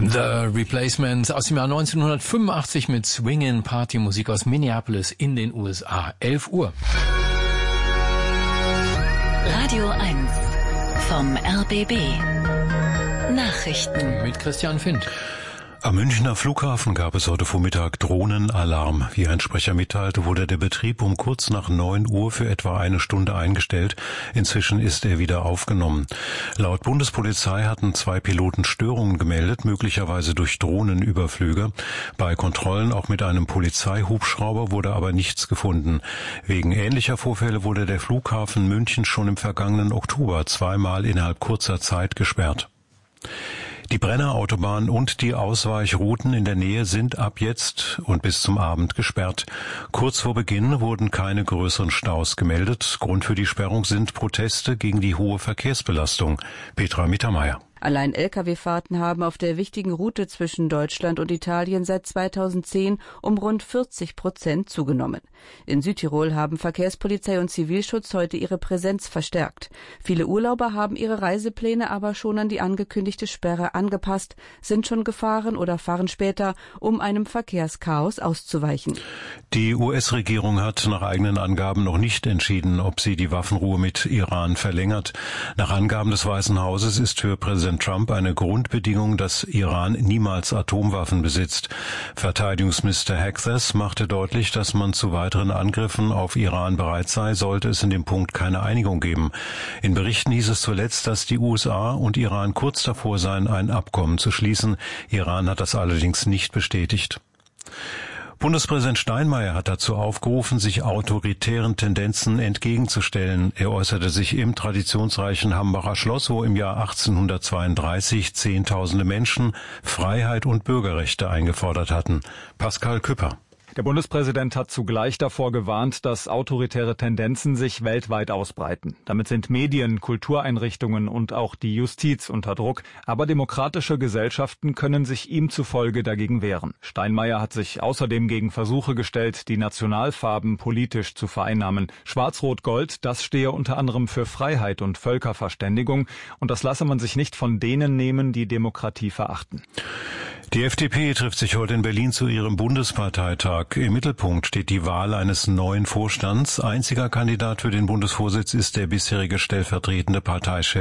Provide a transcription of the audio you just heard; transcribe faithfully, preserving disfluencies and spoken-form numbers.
The Replacements aus dem Jahr neunzehnhundertfünfundachtzig mit Swingin' Party-Musik aus Minneapolis in den U S A. elf Uhr. Radio eins vom R B B. Nachrichten Mit Christian Findt. Am Münchner Flughafen gab es heute Vormittag Drohnenalarm. Wie ein Sprecher mitteilte, wurde der Betrieb um kurz nach neun Uhr für etwa eine Stunde eingestellt. Inzwischen ist er wieder aufgenommen. Laut Bundespolizei hatten zwei Piloten Störungen gemeldet, möglicherweise durch Drohnenüberflüge. Bei Kontrollen auch mit einem Polizeihubschrauber wurde aber nichts gefunden. Wegen ähnlicher Vorfälle wurde der Flughafen München schon im vergangenen Oktober zweimal innerhalb kurzer Zeit gesperrt. Die Brennerautobahn und die Ausweichrouten in der Nähe sind ab jetzt und bis zum Abend gesperrt. Kurz vor Beginn wurden keine größeren Staus gemeldet. Grund für die Sperrung sind Proteste gegen die hohe Verkehrsbelastung. Petra Mittermeier. Allein L K W-Fahrten haben auf der wichtigen Route zwischen Deutschland und Italien seit zweitausendzehn um rund vierzig Prozent zugenommen. In Südtirol haben Verkehrspolizei und Zivilschutz heute ihre Präsenz verstärkt. Viele Urlauber haben ihre Reisepläne aber schon an die angekündigte Sperre angepasst, sind schon gefahren oder fahren später, um einem Verkehrschaos auszuweichen. Die U S-Regierung hat nach eigenen Angaben noch nicht entschieden, ob sie die Waffenruhe mit Iran verlängert. Nach Angaben des Weißen Hauses ist für Präsident Trump eine Grundbedingung, dass Iran niemals Atomwaffen besitzt. Verteidigungsminister Hegseth machte deutlich, dass man zu weiteren Angriffen auf Iran bereit sei, sollte es in dem Punkt keine Einigung geben. In Berichten hieß es zuletzt, dass die U S A und Iran kurz davor seien, ein Abkommen zu schließen. Iran hat das allerdings nicht bestätigt. Bundespräsident Steinmeier hat dazu aufgerufen, sich autoritären Tendenzen entgegenzustellen. Er äußerte sich im traditionsreichen Hambacher Schloss, wo im Jahr achtzehnhundertzweiunddreißig Zehntausende Menschen Freiheit und Bürgerrechte eingefordert hatten. Pascal Küpper. Der Bundespräsident hat zugleich davor gewarnt, dass autoritäre Tendenzen sich weltweit ausbreiten. Damit sind Medien, Kultureinrichtungen und auch die Justiz unter Druck. Aber demokratische Gesellschaften können sich ihm zufolge dagegen wehren. Steinmeier hat sich außerdem gegen Versuche gestellt, die Nationalfarben politisch zu vereinnahmen. Schwarz-Rot-Gold, das stehe unter anderem für Freiheit und Völkerverständigung. Und das lasse man sich nicht von denen nehmen, die Demokratie verachten. Die F D P trifft sich heute in Berlin zu ihrem Bundesparteitag. Im Mittelpunkt steht die Wahl eines neuen Vorstands. Einziger Kandidat für den Bundesvorsitz ist der bisherige stellvertretende Parteichef